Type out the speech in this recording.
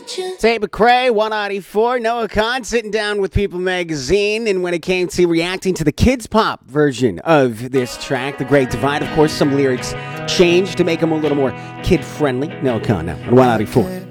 Tate McRae, 194. Noah Khan sitting down with People Magazine. And when it came to reacting to the Kids Pop version of this track, The Great Divide, of course, some lyrics changed to make them a little more kid-friendly. Noah Khan now on 194.